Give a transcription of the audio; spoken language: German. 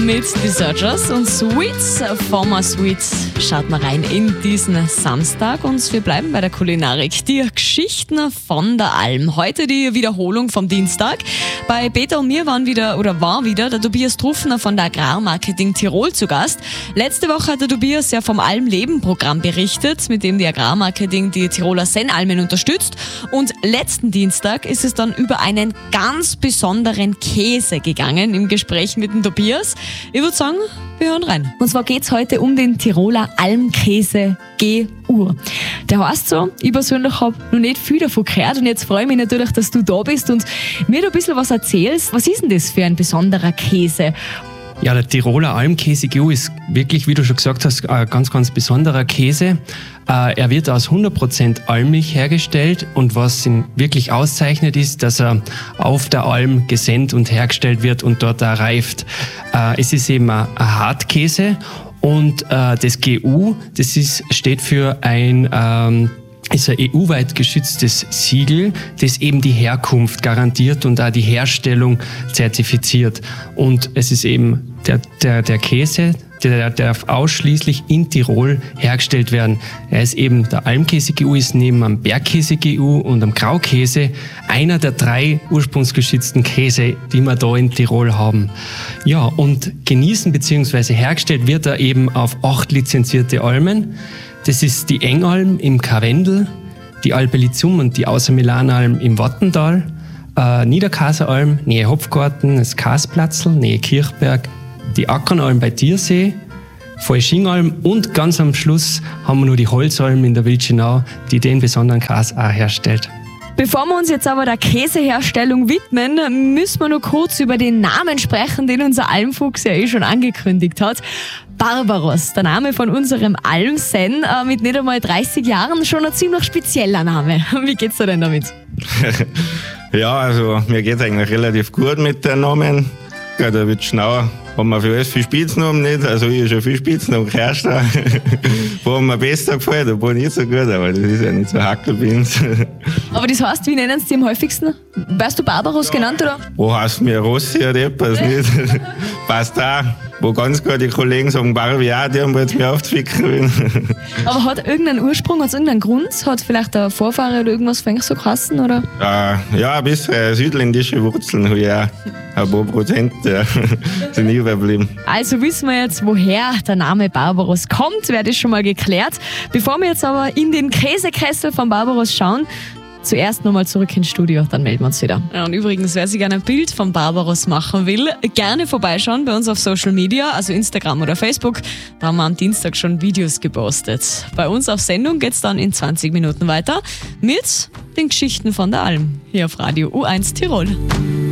mit The Searchers und Sweets Former Sweets. Schaut mal rein in diesen Samstag und wir bleiben bei der Kulinarik. Die Geschichten von der Alm. Heute die Wiederholung vom Dienstag. Bei Peter und mir war wieder der Tobias Truffner von der Agrarmarketing Tirol zu Gast. Letzte Woche hat der Tobias ja vom Alm-Leben-Programm berichtet, mit dem die Agrarmarketing die Tiroler Sennalmen unterstützt. Und letzten Dienstag ist es dann über einen ganz besonderen Käse gegangen im Gespräch mit dem Tobias. Ich würde sagen, wir hören rein. Und zwar geht es heute um den Tiroler Almkäse GU. Der heißt so, ich persönlich habe noch nicht viel davon gehört und jetzt freue ich mich natürlich, dass du da bist und mir da ein bisschen was erzählst. Was ist denn das für ein besonderer Käse? Ja, der Tiroler Almkäse GU ist wirklich, wie du schon gesagt hast, ein ganz, ganz besonderer Käse. Er wird aus 100% Almmilch hergestellt und was ihn wirklich auszeichnet ist, dass er auf der Alm gesennt und hergestellt wird und dort auch reift. Es ist eben ein Hartkäse und das GU, steht für ist ein EU-weit geschütztes Siegel, das eben die Herkunft garantiert und auch die Herstellung zertifiziert. Und es ist eben der Käse, der darf ausschließlich in Tirol hergestellt werden. Er ist eben, der Almkäse GU ist neben am Bergkäse GU und am Graukäse einer der 3 ursprungsgeschützten Käse, die wir da in Tirol haben. Ja, und genießen bzw. hergestellt wird er eben auf 8 lizenzierte Almen. Das ist die Engalm im Karwendel, die Alpelizum und die Außermilanalm im Wattental, Niederkaseralm, Nähe Hopfgarten, das Kasplatzl, Nähe Kirchberg, die Ackernalm bei Tiersee, Falschingalm und ganz am Schluss haben wir noch die Holzalm in der Wildschenau, die den besonderen Käse auch herstellt. Bevor wir uns jetzt aber der Käseherstellung widmen, müssen wir noch kurz über den Namen sprechen, den unser Almfuchs ja schon angekündigt hat. Barbaros, der Name von unserem Almsen, mit nicht einmal 30 Jahren, schon ein ziemlich spezieller Name. Wie geht's dir denn damit? Ja, also mir geht's eigentlich relativ gut mit den Namen. Ja, der Wildschenau haben wir für alles viel Spitznamen nicht. Also ich habe schon viel Spitznamen gehört. Wo haben mir besser gefallen, da war nicht so gut, aber das ist ja nicht so Hackelbins. Aber das heißt, wie nennen sie dich am häufigsten? Wärst du Barbaros genannt, oder? Wo heißt mir Rossi oder etwas nicht? Passt auch. Wo ganz klar die Kollegen sagen Barbie auch, die haben wir jetzt mehr aufzuficken. Aber hat irgendeinen Ursprung, hat es irgendeinen Grund? Hat vielleicht der Vorfahre oder irgendwas von euch so geheißen, oder? Ja, ein bisschen südländische Wurzeln habe ich auch. Ein paar Prozent sind überblieben. Also wissen wir jetzt, woher der Name Barbaros kommt, wäre das schon mal geklärt. Bevor wir jetzt aber in den Käsekessel von Barbaros schauen, zuerst nochmal zurück ins Studio, dann melden wir uns wieder. Ja, und übrigens, wer sich gerne ein Bild von Barbaros machen will, gerne vorbeischauen bei uns auf Social Media, also Instagram oder Facebook. Da haben wir am Dienstag schon Videos gepostet. Bei uns auf Sendung geht's dann in 20 Minuten weiter mit den Geschichten von der Alm hier auf Radio U1 Tirol.